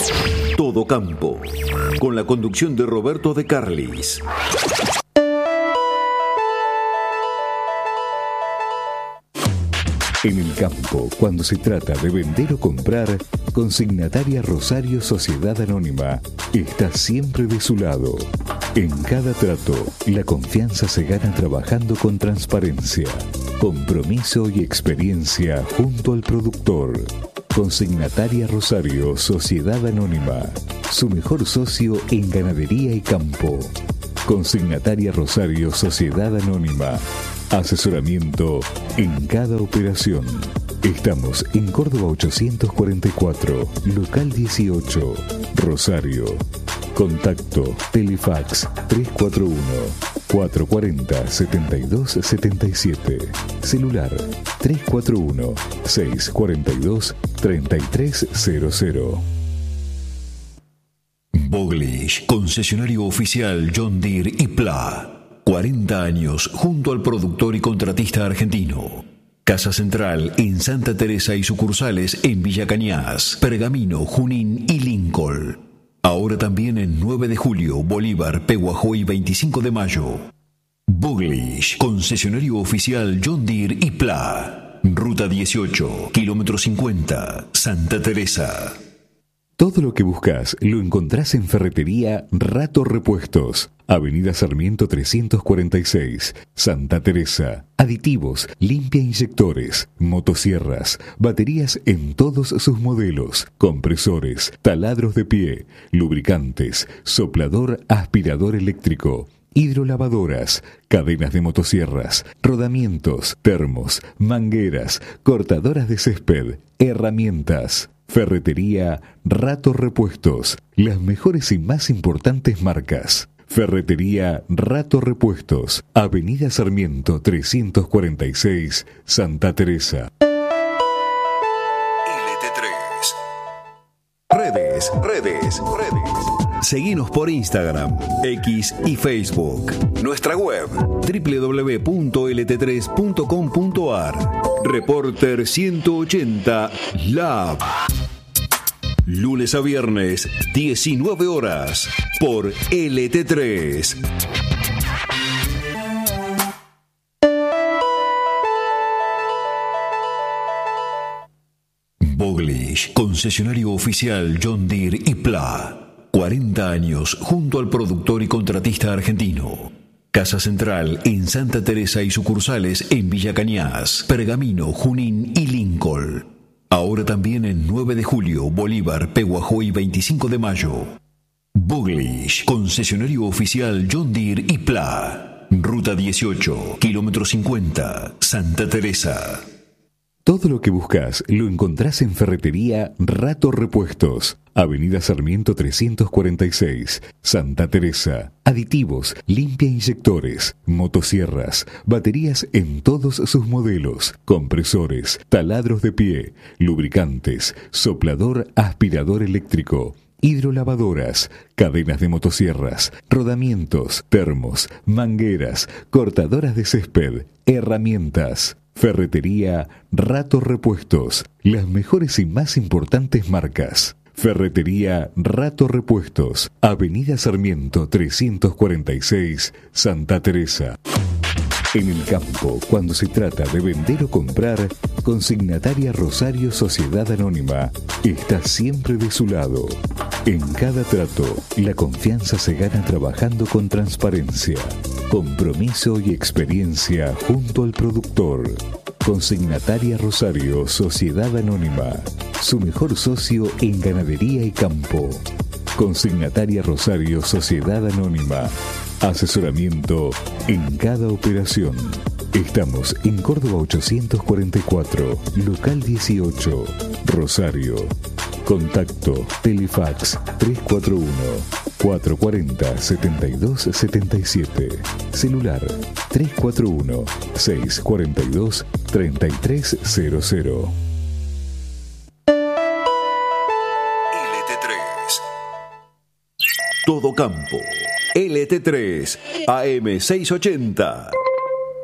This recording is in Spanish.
Todo Campo, con la conducción de Roberto de Carlis. En el campo, cuando se trata de vender o comprar, Consignataria Rosario Sociedad Anónima está siempre de su lado. En cada trato, la confianza se gana trabajando con transparencia, compromiso y experiencia junto al productor. Consignataria Rosario Sociedad Anónima, su mejor socio en ganadería y campo. Consignataria Rosario Sociedad Anónima, asesoramiento en cada operación. Estamos en Córdoba 844, local 18, Rosario. Contacto Telefax 341-440-7277. Celular 341-642-3300. Boglish, concesionario oficial John Deere y Pla. 40 años junto al productor y contratista argentino. Casa Central en Santa Teresa y sucursales en Villa Cañas, Pergamino, Junín y Lincoln. Ahora también en 9 de julio, Bolívar, Peguajó y 25 de mayo. Boglish, concesionario oficial John Deere y Pla. Ruta 18, kilómetro 50, Santa Teresa. Todo lo que buscas lo encontrás en Ferretería Rato Repuestos, Avenida Sarmiento 346, Santa Teresa. Aditivos, limpia inyectores, motosierras, baterías en todos sus modelos, compresores, taladros de pie, lubricantes, soplador aspirador eléctrico, hidrolavadoras, cadenas de motosierras, rodamientos, termos, mangueras, cortadoras de césped, herramientas. Ferretería Rato Repuestos, las mejores y más importantes marcas. Ferretería Rato Repuestos, Avenida Sarmiento 346, Santa Teresa. Redes. Seguinos por Instagram, X y Facebook. Nuestra web www.lt3.com.ar. Reporter 180 Lab. Lunes a viernes, 19 horas, por LT3. Boglish, concesionario oficial John Deere y Pla. 40 años junto al productor y contratista argentino. Casa Central en Santa Teresa y sucursales en Villa Cañas, Pergamino, Junín y Lincoln. Ahora también en 9 de julio, Bolívar, Peguajó y 25 de mayo. Boglish, concesionario oficial John Deere y Pla. Ruta 18, kilómetro 50, Santa Teresa. Todo lo que buscas lo encontrás en Ferretería Rato Repuestos, Avenida Sarmiento 346, Santa Teresa. Aditivos, limpia inyectores, motosierras, baterías en todos sus modelos, compresores, taladros de pie, lubricantes, soplador aspirador eléctrico, hidrolavadoras, cadenas de motosierras, rodamientos, termos, mangueras, cortadoras de césped, herramientas. Ferretería Rato Repuestos, las mejores y más importantes marcas. Ferretería Rato Repuestos, Avenida Sarmiento 346, Santa Teresa. En el campo, cuando se trata de vender o comprar, Consignataria Rosario Sociedad Anónima está siempre de su lado. En cada trato, la confianza se gana trabajando con transparencia, compromiso y experiencia junto al productor. Consignataria Rosario Sociedad Anónima, su mejor socio en ganadería y campo. Consignataria Rosario Sociedad Anónima, asesoramiento en cada operación. Estamos en Córdoba 844, local 18, Rosario. Contacto Telefax 341-440-7277. Celular 341-642-3300. Todo Campo. LT3 AM 680.